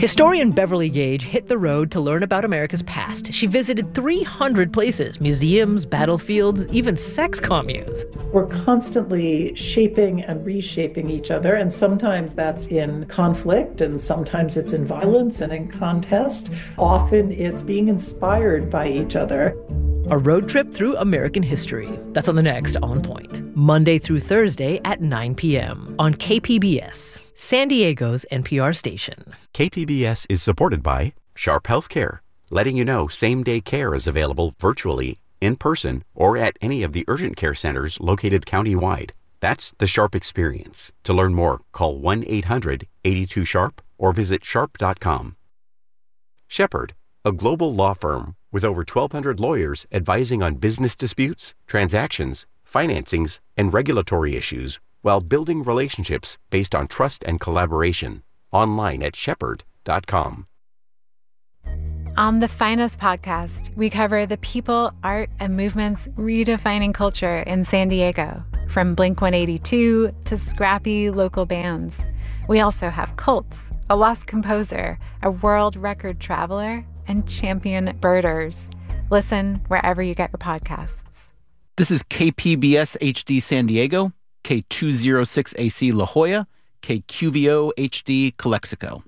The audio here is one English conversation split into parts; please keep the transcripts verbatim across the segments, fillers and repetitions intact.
Historian Beverly Gage hit the road to learn about America's past. She visited three hundred places, museums, battlefields, even sex communes. We're constantly shaping and reshaping each other, and sometimes that's in conflict, and sometimes it's in violence and in contest. Often it's being inspired by each other. A road trip through American history. That's on the next On Point. Monday through Thursday at nine p.m. on K P B S, San Diego's N P R station. K P B S is supported by Sharp Healthcare, letting you know same-day care is available virtually, in person, or at any of the urgent care centers located countywide. That's the Sharp experience. To learn more, call one eight hundred eight two sharp or visit sharp dot com. Shepherd, a global law firm with over twelve hundred lawyers advising on business disputes, transactions, financings, and regulatory issues while building relationships based on trust and collaboration. Online at shepherd dot com. On the Finest podcast, we cover the people, art, and movements redefining culture in San Diego, from Blink one eighty-two to scrappy local bands. We also have cults, a lost composer, a world record traveler, and champion birders. Listen wherever you get your podcasts. This is K P B S H D San Diego, K two oh six A C La Jolla, K Q V O H D Calexico.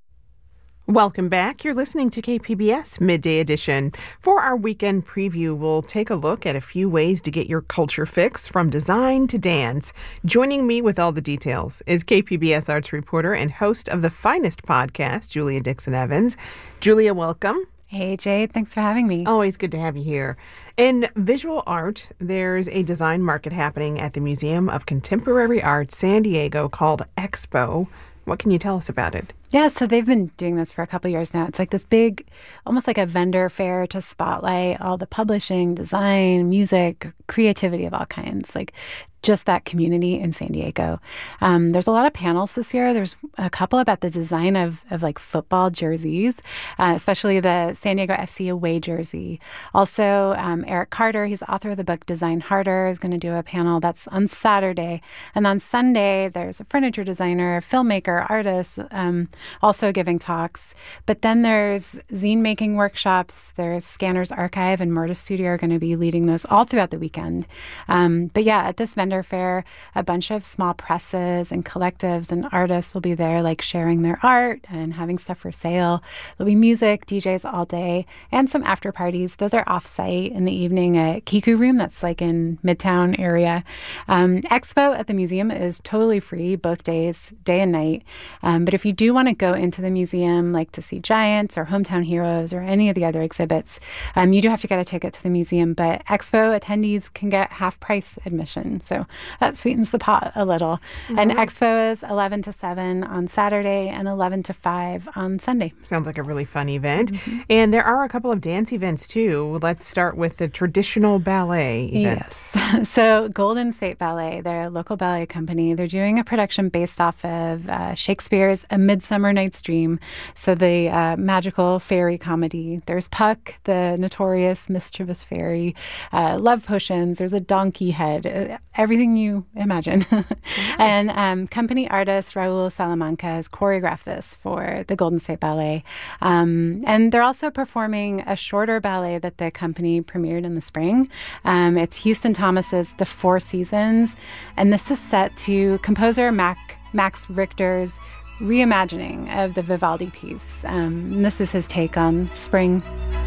Welcome back. You're listening to K P B S Midday Edition. For our weekend preview, we'll take a look at a few ways to get your culture fix from design to dance. Joining me with all the details is K P B S arts reporter and host of the Finest podcast, Julia Dixon Evans. Julia, welcome. Hey, Jade. Thanks for having me. Always good to have you here. In visual art, there's a design market happening at the Museum of Contemporary Art San Diego called Expo. What can you tell us about it? Yeah, so they've been doing this for a couple years now. It's like this big, almost like a vendor fair to spotlight all the publishing, design, music, creativity of all kinds, like just that community in San Diego. Um, there's a lot of panels this year. There's a couple about the design of, of like football jerseys, uh, especially the San Diego F C away jersey. Also, um, Eric Carter, he's the author of the book Design Harder, is going to do a panel that's on Saturday. And on Sunday, there's a furniture designer, filmmaker, artist, um, also giving talks. But then there's zine making workshops. There's Scanners Archive and Murda Studio are going to be leading those all throughout the weekend. Um, but yeah, at this vendor fair, a bunch of small presses and collectives and artists will be there, like sharing their art and having stuff for sale. There'll be music, D Js all day, and some after parties. Those are off-site in the evening at Kiku Room. That's like in Midtown area. Um, Expo at the museum is totally free both days, day and night. Um, but if you do want to go into the museum, like to see Giants or Hometown Heroes or any of the other exhibits, um, you do have to get a ticket to the museum. But Expo attendees can get half-price admission. So that sweetens the pot a little. Mm-hmm. And Expo is eleven to seven on Saturday and eleven to five on Sunday. Sounds like a really fun event. Mm-hmm. And there are a couple of dance events, too. Let's start with the traditional ballet events. Yes. So Golden State Ballet, they're a local ballet company. They're doing a production based off of uh, Shakespeare's A Midsummer Night's Dream. So the uh, magical fairy comedy. There's Puck, the notorious mischievous fairy, uh, love potions. There's a donkey head. Uh, everything you imagine. Right. And um, company artist Raul Salamanca has choreographed this for the Golden State Ballet. Um, and they're also performing a shorter ballet that the company premiered in the spring. Um, it's Houston Thomas's The Four Seasons. And this is set to composer Mac, Max Richter's reimagining of the Vivaldi piece. Um, and this is his take on spring.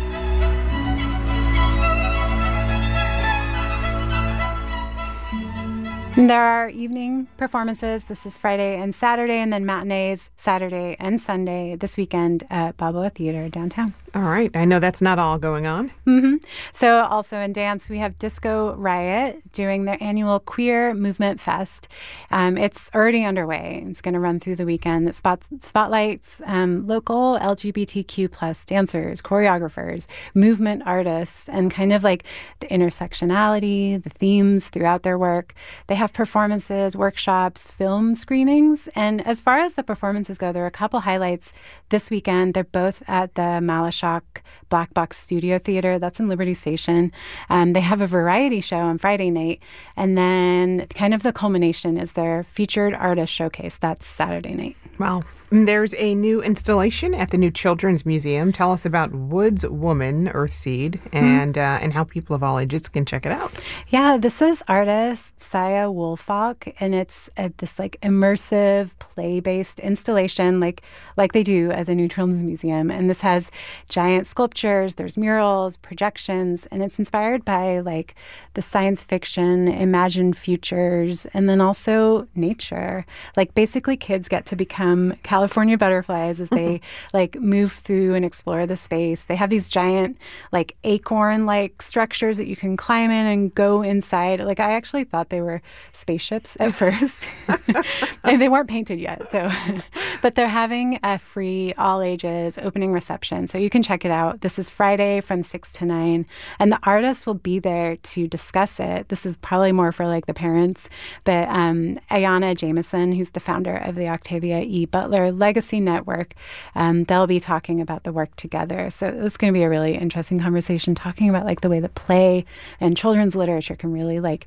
There are evening performances. This is Friday and Saturday, and then matinees Saturday and Sunday this weekend at Balboa Theater downtown. All right. I know that's not all going on. Mm-hmm. So also in dance, we have Disco Riot doing their annual Queer Movement Fest. Um, it's already underway. It's going to run through the weekend. It spots, spotlights um, local L G B T Q plus dancers, choreographers, movement artists, and kind of like the intersectionality, the themes throughout their work. They have have performances, workshops, film screenings. And as far as the performances go, there are a couple highlights this weekend. They're both at the Malashok Black Box Studio Theater. That's in Liberty Station. Um, they have a variety show on Friday night. And then kind of the culmination is their featured artist showcase. That's Saturday night. Wow. There's a new installation at the new Children's Museum. Tell us about Woods Woman, Earthseed, and mm-hmm. uh, and how people of all ages can check it out. Yeah, this is artist Saya Woolfalk, and it's a, this like immersive play-based installation like like they do at the new Children's Museum. And this has giant sculptures, there's murals, projections, and it's inspired by like the science fiction, imagined futures, and then also nature. Like basically kids get to become California butterflies as they like move through and explore the space. They have these giant like acorn-like structures that you can climb in and go inside. Like I actually thought they were spaceships at first. And they weren't painted yet. So, but they're having a free all ages opening reception. So you can check it out. This is Friday from six to nine. And the artists will be there to discuss it. This is probably more for like the parents. But um, Ayanna Jameson, who's the founder of the Octavia E. Butler Legacy Network, um, they'll be talking about the work together. So it's going to be a really interesting conversation talking about like the way that play and children's literature can really like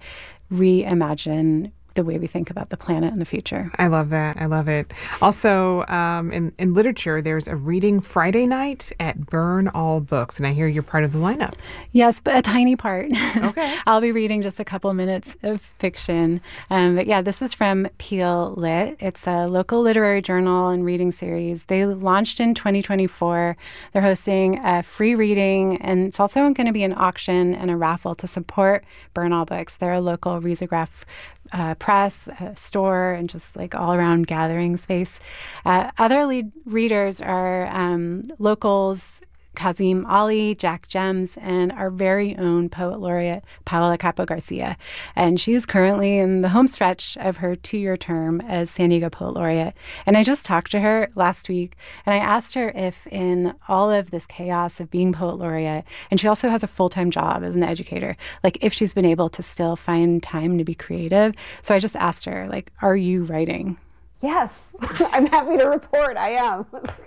reimagine the way we think about the planet in the future. I love that. I love it. Also, um, in, in literature, there's a reading Friday night at Burn All Books, and I hear you're part of the lineup. Yes, but a tiny part. Okay. I'll be reading just a couple minutes of fiction. Um, but yeah, this is from Peel Lit. It's a local literary journal and reading series. They launched in twenty twenty-four. They're hosting a free reading, and it's also going to be an auction and a raffle to support Burn All Books. They're a local risograph Uh, press, uh, store, and just like all-around gathering space. Uh, other lead readers are um, locals, Kazim Ali, Jack Gems, and our very own poet laureate, Paola Capo Garcia. And she's currently in the home stretch of her two-year term as San Diego Poet Laureate. And I just talked to her last week, and I asked her if in all of this chaos of being Poet Laureate, and she also has a full-time job as an educator, like if she's been able to still find time to be creative. So I just asked her, like, are you writing? Yes, I'm happy to report I am.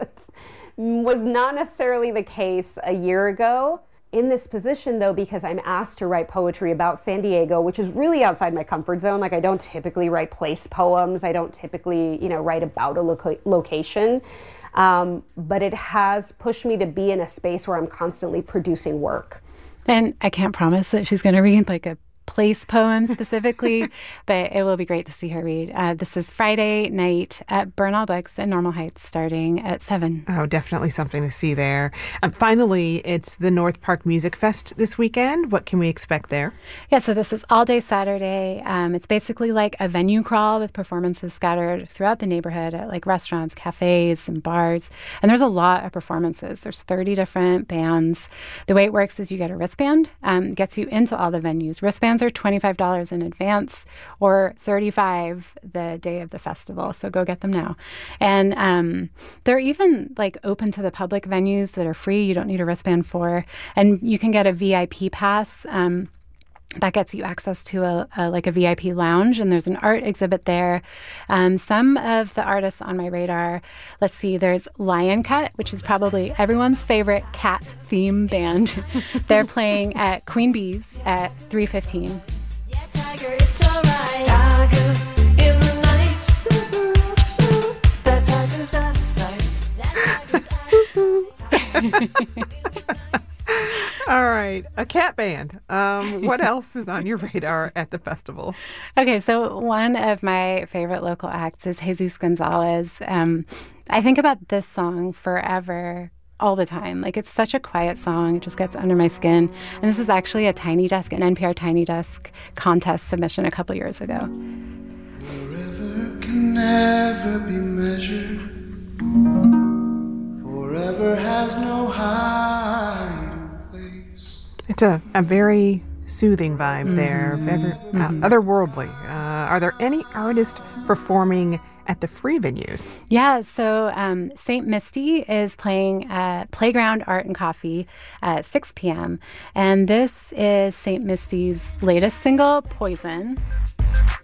Was not necessarily the case a year ago. In this position, though, because I'm asked to write poetry about San Diego, which is really outside my comfort zone. Like, I don't typically write place poems. I don't typically, you know, write about a loca- location. Um, but it has pushed me to be in a space where I'm constantly producing work. And I can't promise that she's going to read like a place poem specifically, but it will be great to see her read. Uh, this is Friday night at Burn All Books in Normal Heights starting at seven. Oh, definitely something to see there. And finally, it's the North Park Music Fest this weekend. What can we expect there? Yeah, so this is all day Saturday. Um, it's basically like a venue crawl with performances scattered throughout the neighborhood at like restaurants, cafes, and bars. And there's a lot of performances. There's thirty different bands. The way it works is you get a wristband, um, gets you into all the venues. Wristbands are twenty-five dollars in advance or thirty-five dollars the day of the festival. So go get them now. And um, they're even like open to the public venues that are free. You don't need a wristband for. And you can get a V I P pass. Um, That gets you access to a, a like a V I P lounge, and there's an art exhibit there. Um, some of the artists on my radar, let's see, there's Lion Cut, which is probably everyone's favorite cat theme band. They're playing at Queen Bee's at three fifteen. Yeah, Tiger, it's all right. Tigers in the night. That tiger's out of sight. That tiger's out of sight. All right, a cat band. Um, what else is on your radar at the festival? Okay, so one of my favorite local acts is Jesus Gonzalez. Um, I think about this song forever, all the time. Like, it's such a quiet song. It just gets under my skin. And this is actually a Tiny Desk, an N P R Tiny Desk contest submission a couple years ago. Forever can never be measured. Forever has no hiding place. It's a, a very soothing vibe there, very, uh, otherworldly. Uh, are there any artists performing at the free venues? Yeah, so um, Saint Misty is playing at Playground Art and Coffee at six p.m. And this is Saint Misty's latest single, Poison.